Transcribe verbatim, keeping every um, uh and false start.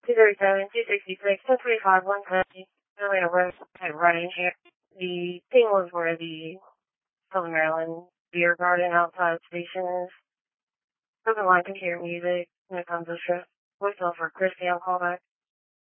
two thirty-seven, two sixty-six, ten twenty-five, one fifty. Atlanta West, running here. The thing was where the Southern Maryland beer garden outside station is. Doesn't like to hear music when it comes to trip. Voicemail for Christy on callback.